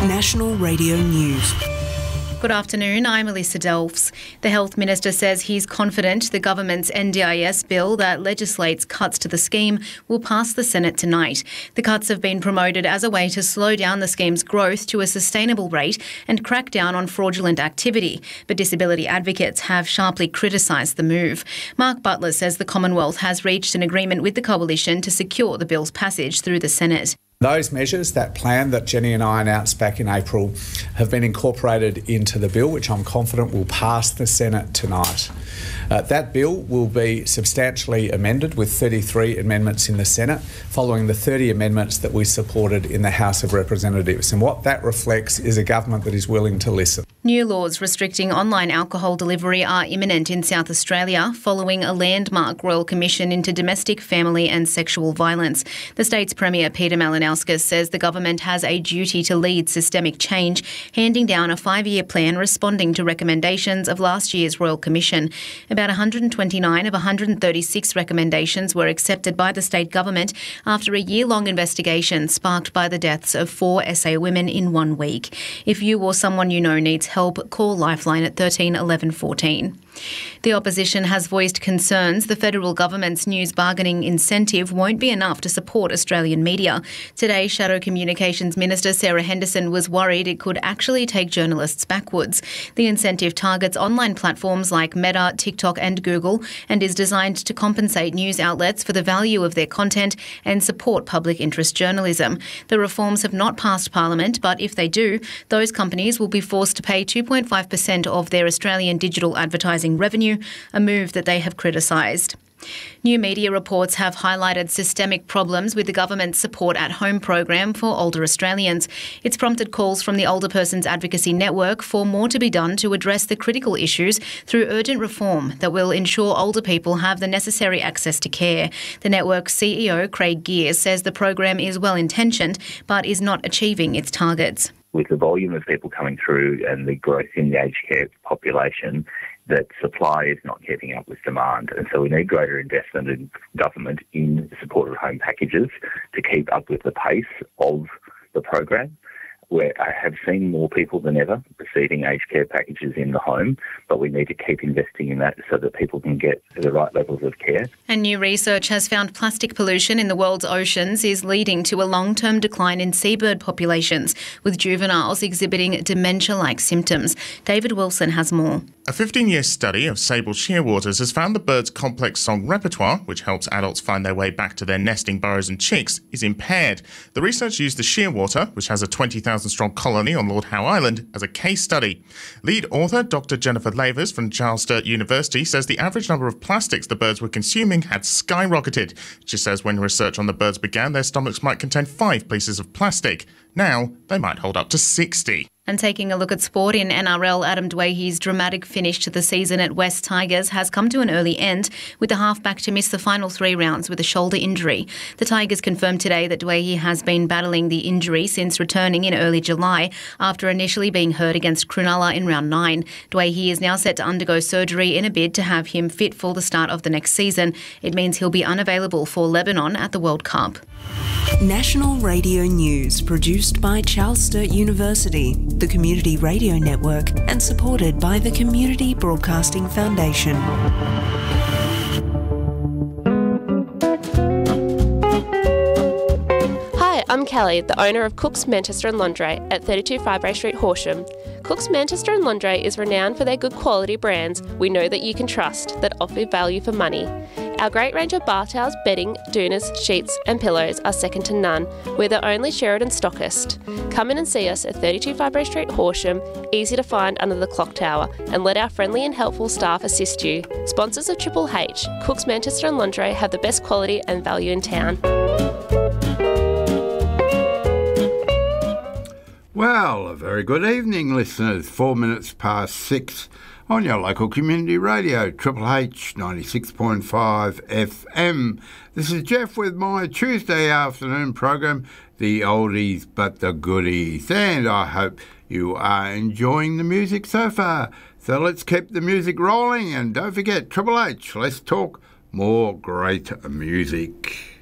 National Radio News. Good afternoon, I'm Elisa Delfs. The Health Minister says he's confident the government's NDIS bill that legislates cuts to the scheme will pass the Senate tonight. The cuts have been promoted as a way to slow down the scheme's growth to a sustainable rate and crack down on fraudulent activity, but disability advocates have sharply criticised the move. Mark Butler says the Commonwealth has reached an agreement with the Coalition to secure the bill's passage through the Senate. Those measures, that plan that Jenny and I announced back in April, have been incorporated into the bill, which I'm confident will pass the Senate tonight. That bill will be substantially amended with 33 amendments in the Senate, following the 30 amendments that we supported in the House of Representatives. And what that reflects is a government that is willing to listen. New laws restricting online alcohol delivery are imminent in South Australia following a landmark Royal Commission into domestic, family and sexual violence. The state's Premier Peter Malinauskas says the government has a duty to lead systemic change, handing down a 5-year plan responding to recommendations of last year's Royal Commission. About 129 of 136 recommendations were accepted by the state government after a year-long investigation sparked by the deaths of 4 SA women in 1 week. If you or someone you know needs help, call Lifeline at 13 11 14. The opposition has voiced concerns the federal government's news bargaining incentive won't be enough to support Australian media. Today, Shadow Communications Minister Sarah Henderson was worried it could actually take journalists backwards. The incentive targets online platforms like Meta, TikTok and Google and is designed to compensate news outlets for the value of their content and support public interest journalism. The reforms have not passed Parliament, but if they do, those companies will be forced to pay 2.5% of their Australian digital advertising revenue, a move that they have criticised. New media reports have highlighted systemic problems with the government's Support at Home program for older Australians. It's prompted calls from the Older Persons Advocacy Network for more to be done to address the critical issues through urgent reform that will ensure older people have the necessary access to care. The network's CEO, Craig Gears, says the program is well-intentioned but is not achieving its targets. With the volume of people coming through and the growth in the aged care population, that supply is not keeping up with demand. And so we need greater investment in government in support of home packages to keep up with the pace of the program, where I have seen more people than ever receiving aged care packages in the home, but we need to keep investing in that so that people can get the right levels of care. And new research has found plastic pollution in the world's oceans is leading to a long-term decline in seabird populations, with juveniles exhibiting dementia-like symptoms. David Wilson has more. A 15-year study of sable shearwaters has found the bird's complex song repertoire, which helps adults find their way back to their nesting burrows and chicks, is impaired. The research used the shearwater, which has a 20,000-strong colony on Lord Howe Island, as a case study. Lead author Dr. Jennifer Lavers from Charles Sturt University says the average number of plastics the birds were consuming had skyrocketed. She says when research on the birds began, their stomachs might contain 5 pieces of plastic. Now, they might hold up to 60. And taking a look at sport in NRL, Adam Dwayhe's dramatic finish to the season at West Tigers has come to an early end, with the halfback to miss the final 3 rounds with a shoulder injury. The Tigers confirmed today that Dwayhe has been battling the injury since returning in early July after initially being hurt against Cronulla in round 9. Dwayhe is now set to undergo surgery in a bid to have him fit for the start of the next season. It means he'll be unavailable for Lebanon at the World Cup. National Radio News, produced by Charles Sturt University, the Community Radio Network, and supported by the Community Broadcasting Foundation. Hi, I'm Kelly, the owner of Cook's Manchester and Lingerie at 32 Firebrae Street, Horsham. Cook's Manchester and Lingerie is renowned for their good quality brands we know that you can trust that offer value for money. Our great range of bar towels, bedding, doonas, sheets and pillows are second to none. We're the only Sheridan stockist. Come in and see us at 32 Firebrae Street, Horsham, easy to find under the clock tower, and let our friendly and helpful staff assist you. Sponsors of Triple H, Cook's Manchester and Lingerie have the best quality and value in town. Well, a very good evening, listeners. 4 minutes past 6 on your local community radio, Triple H 96.5 FM. This is Jeff with my Tuesday afternoon program, The Oldies But the Goodies, and I hope you are enjoying the music so far. So let's keep the music rolling, and don't forget, Triple H, let's talk more great music.